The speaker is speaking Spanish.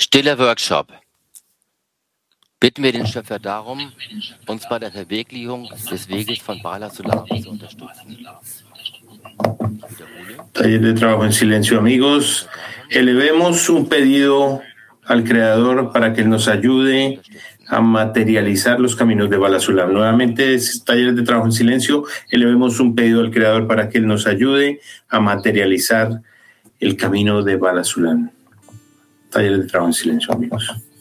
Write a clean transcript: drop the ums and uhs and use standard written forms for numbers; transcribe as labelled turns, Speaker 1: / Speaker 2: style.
Speaker 1: Stiller Workshop. Bitten wir den Schöpfer darum, uns bei der Verwirklichung des Weges von Bala Sulam zu unterstützen.
Speaker 2: Taller de trabajo en silencio, amigos. Elevemos un pedido al Creador para que Él nos ayude a materializar los caminos de Bala Sulam. Nuevamente, taller de trabajo en silencio. Elevemos un pedido al Creador para que Él nos ayude a materializar el camino de Bala Sulam. Taller de trabajo en silencio, amigos.